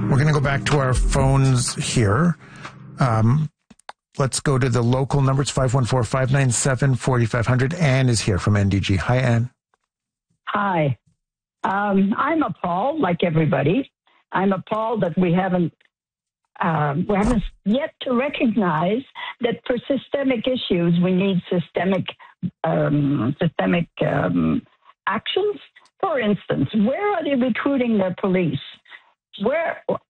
We're going to go back to our phones here. Let's go to the local number. It's 514-597-4500. Anne is here from NDG. Hi, Anne. Hi. I'm appalled, like everybody. I'm appalled that we haven't yet to recognize that for systemic issues, we need systemic actions. For instance, where are they recruiting their police? What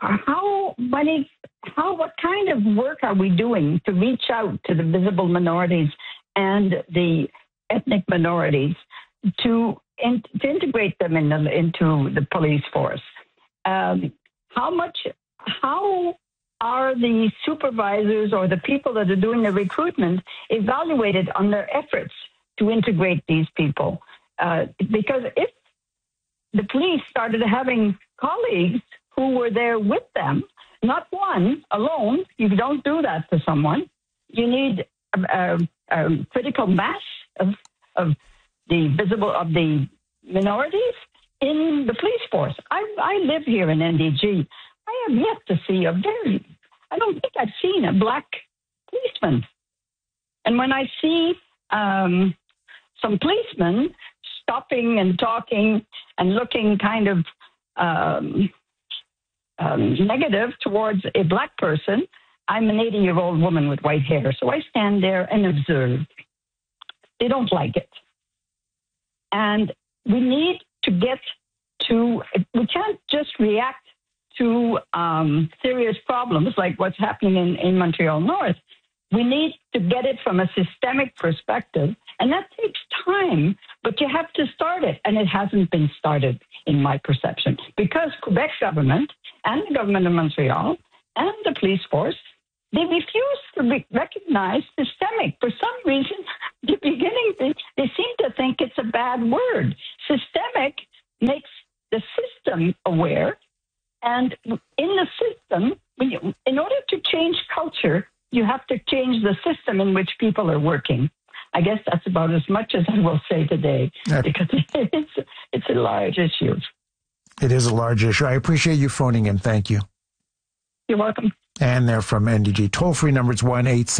kind of work are we doing to reach out to the visible minorities and the ethnic minorities to integrate them into the police force? How are the supervisors or the people that are doing the recruitment evaluated on their efforts to integrate these people? Because if the police started having colleagues who were there with them, not one alone, you don't do that to someone. You need a critical mass of the minorities in the police force. I live here in NDG. I have yet to see I don't think I've seen a black policeman. And when I see some policemen stopping and talking and looking kind of negative towards a black person, I'm an 80-year-old woman with white hair, so I stand there and observe. They don't like it. And we need to we can't just react to serious problems like what's happening in Montreal North. We need to get it from a systemic perspective, and that takes time, but you have to start it, and it hasn't been started in my perception, because Quebec government and the government of Montreal and the police force, they refuse to recognize systemic. For some reason, the beginning, they seem to think it's a bad word. Systemic makes the system aware, and in the system, in order to change culture, you have to change the system in which people are working. I guess that's about as much as I will say today, because it's a large issue. It is a large issue. I appreciate you phoning in. Thank you. You're welcome. And they're from NDG. Toll-free number is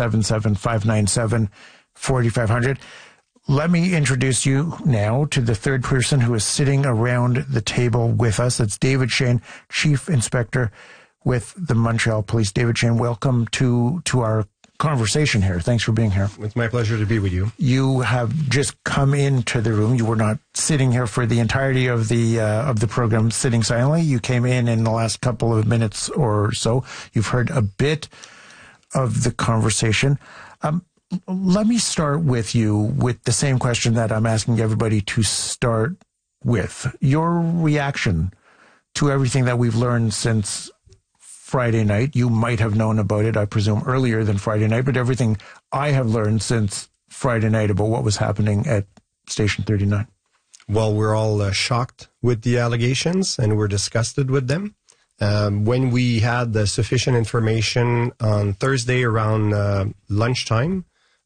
1-877-597-4500. Let me introduce you now to the third person who is sitting around the table with us. It's David Shane, Chief Inspector with the Montreal Police. David Shane, welcome to our conversation here. Thanks for being here. It's my pleasure to be with you. You have just come into the room. You were not sitting here for the entirety of the program sitting silently. You came in the last couple of minutes or so. You've heard a bit of the conversation. Let me start with you with the same question that I'm asking everybody to start with. Your reaction to everything that we've learned since Friday night. You might have known about it, I presume, earlier than Friday night, but everything I have learned since Friday night about what was happening at Station 39. Well, we're all shocked with the allegations, and we're disgusted with them. When we had sufficient information on Thursday around lunchtime,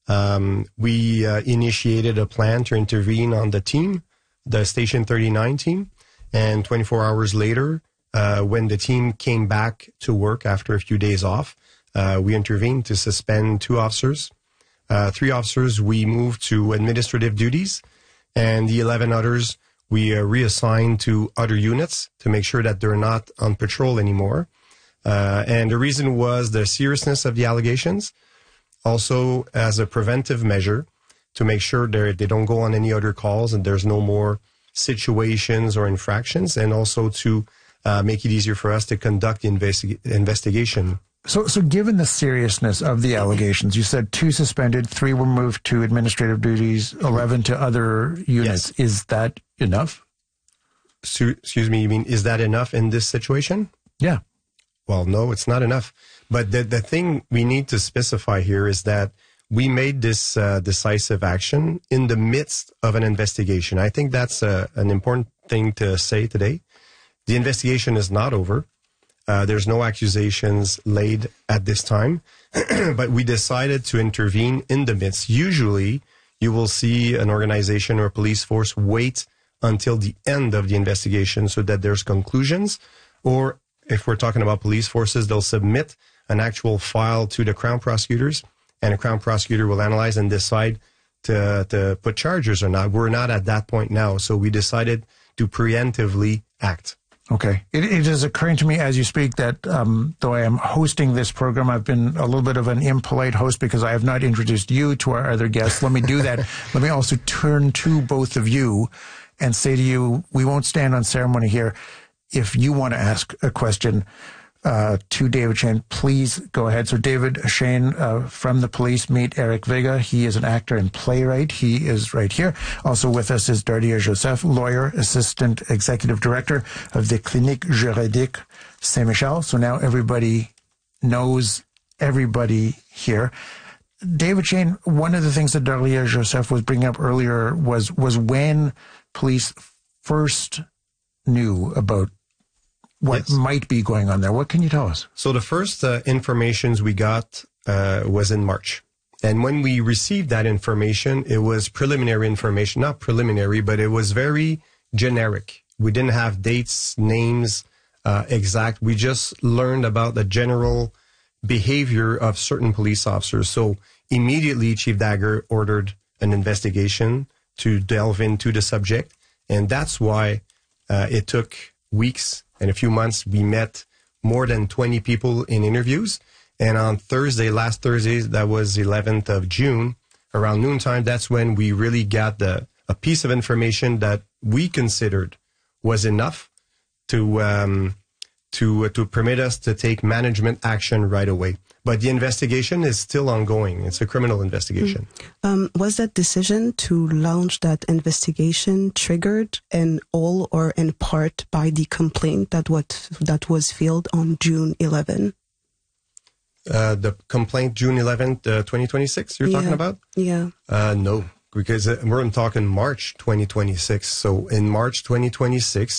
we initiated a plan to intervene on the team, the Station 39 team, and 24 hours later, when the team came back to work after a few days off, we intervened to suspend 2 officers. 3 officers we moved to administrative duties, and the 11 others we reassigned to other units to make sure that they're not on patrol anymore. And the reason was the seriousness of the allegations, also as a preventive measure to make sure they don't go on any other calls and there's no more situations or infractions, and also to make it easier for us to conduct the investigation. So given the seriousness of the allegations, you said 2 suspended, 3 were moved to administrative duties, 11 to other units. Yes. Is that enough? Excuse me, you mean, is that enough in this situation? Yeah. Well, no, it's not enough. But the thing we need to specify here is that we made this decisive action in the midst of an investigation. I think that's an important thing to say today. The investigation is not over. There's no accusations laid at this time, but we decided to intervene in the midst. Usually, you will see an organization or a police force wait until the end of the investigation so that there's conclusions, or if we're talking about police forces, they'll submit an actual file to the Crown prosecutors, and a Crown prosecutor will analyze and decide to put charges or not. We're not at that point now, so we decided to preemptively act. Okay. It is occurring to me as you speak that though I am hosting this program, I've been a little bit of an impolite host because I have not introduced you to our other guests. Let me do that. Let me also turn to both of you and say to you, we won't stand on ceremony here. If you want to ask a question to David Schoen, please go ahead. So David Schoen from the police, meet Eric Vega. He is an actor and playwright. He is right here. Also with us is Darlia Joseph, lawyer, assistant executive director of the Clinique Juridique Saint-Michel. So now everybody knows everybody here. David Schoen, one of the things that Darlia Joseph was bringing up earlier was when police first knew about what might be going on there. What can you tell us? So the first informations we got was in March. And when we received that information, it was preliminary information, not preliminary, but it was very generic. We didn't have dates, names, exact. We just learned about the general behavior of certain police officers. So immediately, Chief Dagger ordered an investigation to delve into the subject. And that's why it took weeks and a few months. We met more than 20 people in interviews. And on Thursday, last Thursday, that was 11th of June, around noontime, that's when we really got a piece of information that we considered was enough to permit us to take management action right away. But the investigation is still ongoing. It's a criminal investigation. Was that decision to launch that investigation triggered in all or in part by the complaint that was filed on June 11? The complaint June 11th, 2026, you're talking about? Yeah. No, because we're talking March 2026. So in March 2026,